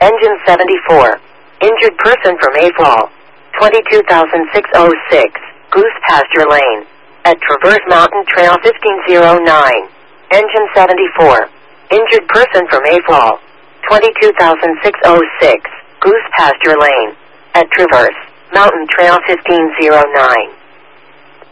Engine 74. Injured person from AFOL. 22,606. Goose Pasture Lane. At Traverse Mountain Trail 1509. Engine 74. Injured person from AFOL. 22,606. Goose Pasture Lane. At Traverse Mountain Trail 1509.